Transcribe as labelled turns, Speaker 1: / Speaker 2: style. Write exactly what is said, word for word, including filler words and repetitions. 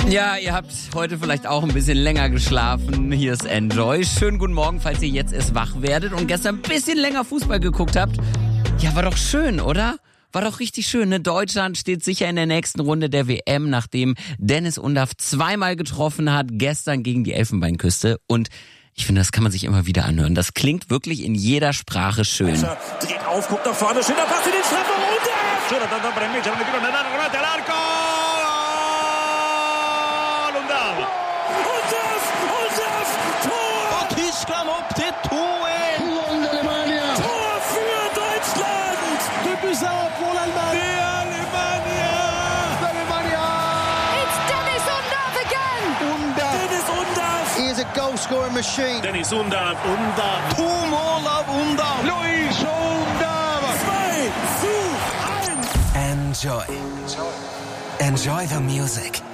Speaker 1: Ja, ihr habt heute vielleicht auch ein bisschen länger geschlafen. Hier ist Enjoy. Schönen guten Morgen, falls ihr jetzt erst wach werdet und gestern ein bisschen länger Fußball geguckt habt. Ja, war doch schön, oder? War doch richtig schön, ne? Deutschland steht sicher in der nächsten Runde der W M, nachdem Dennis Undaff zweimal getroffen hat, gestern gegen die Elfenbeinküste. Und ich finde, das kann man sich immer wieder anhören. Das klingt wirklich in jeder Sprache schön.
Speaker 2: Messer dreht auf, guckt nach vorne, schöner Pass in den Strafraum und schöner Tanto per invece non tiro nella rete all'arco. Undaff! Undaff! Undaff! Tor!
Speaker 3: Og Tyskland opp til to en!
Speaker 2: Tor für Deutschland!
Speaker 3: Deux buts à un pour l'Allemagne!
Speaker 4: It's Dennis Undaff again!
Speaker 2: Dennis Undaff!
Speaker 5: He is a goal-scoring machine.
Speaker 2: Dennis Undaff! Undaff!
Speaker 3: To mål av Undaff!
Speaker 2: Luis Undaff! zwei zu eins!
Speaker 6: Enjoy. Enjoy the music.